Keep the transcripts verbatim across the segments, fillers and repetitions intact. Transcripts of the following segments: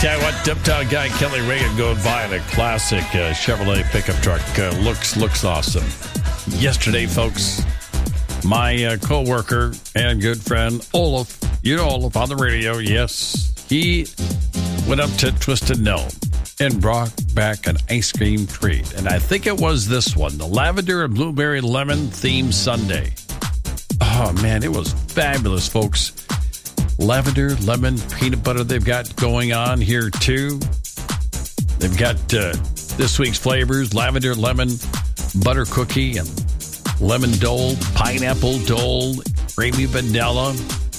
Tell you what, Diptown guy Kelly Reagan going by in a classic uh, Chevrolet pickup truck. Uh, looks looks awesome. Yesterday, folks, my uh, co-worker and good friend Olaf, you know Olaf on the radio, yes, he went up to Twisted Gnome and brought back an ice cream treat. And I think it was this one, the lavender and blueberry lemon themed sundae. Oh, man, it was fabulous, folks. Lavender, lemon, peanut butter they've got going on here, too. They've got uh, this week's flavors, lavender, lemon, butter cookie, and lemon dole, pineapple dole, creamy vanilla.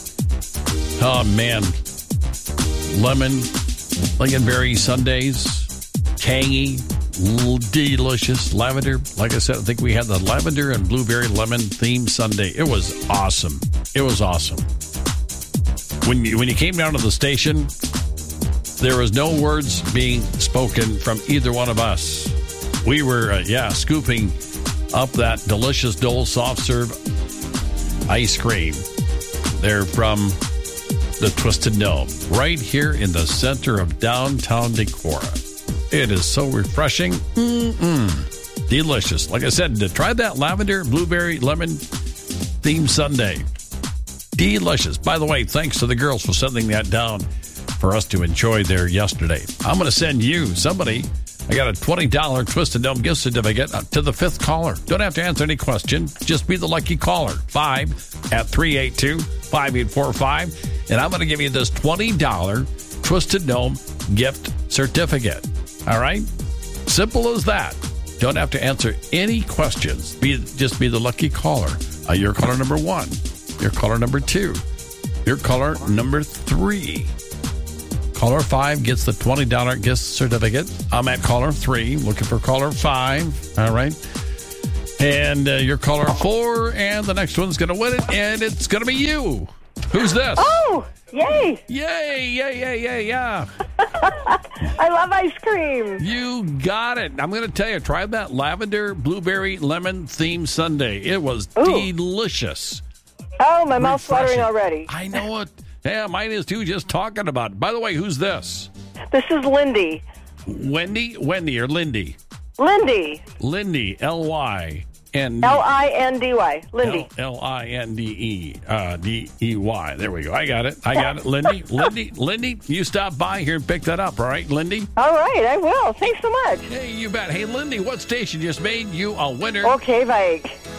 Oh, man. Lemon, lingonberry sundaes, tangy, delicious. Lavender, like I said, I think we had the lavender and blueberry lemon themed sundae. It was awesome. It was awesome. When you, when you came down to the station, there was no words being spoken from either one of us. We were, uh, yeah, scooping up that delicious Dole soft serve ice cream. They're from the Twisted Gnome, right here in the center of downtown Decorah. It is so refreshing. Mm-mm. Delicious. Like I said, to try that lavender, blueberry, lemon themed sundae. Delicious. By the way, thanks to the girls for sending that down for us to enjoy there yesterday. I'm going to send you, somebody, I got a twenty dollars Twisted Gnome gift certificate to the fifth caller. Don't have to answer any question. Just be the lucky caller. Five at three eight two, five eight four five. And I'm going to give you this twenty dollars Twisted Gnome gift certificate. All right? Simple as that. Don't have to answer any questions. Be Just be the lucky caller. Uh, you're caller number one. You're caller number two. You're caller number three. Caller five gets the twenty dollars gift certificate. I'm at caller three, looking for caller five. All right. And uh, you're caller four, and the next one's going to win it, and it's going to be you. Who's this? Oh, yay. Yay, yay, yay, yay, yeah. I love ice cream. You got it. I'm going to tell you, try that lavender, blueberry, lemon themed sundae. It was Ooh. delicious. Oh, my mouth's Refreshing. watering already. I know it. Yeah, mine is too, just talking about it. By the way, who's this? This is Lindy. Wendy? Wendy or Lindy? Lindy. Lindy, L Y N D. L I N D Y. Lindy. L I N D E. Uh, D E Y. There we go. I got it. I got it. Lindy, Lindy, Lindy, you stop by here and pick that up, all right, Lindy? All right, I will. Thanks so much. Hey, you bet. Hey, Lindy, what station just made you a winner? Okay, Vike.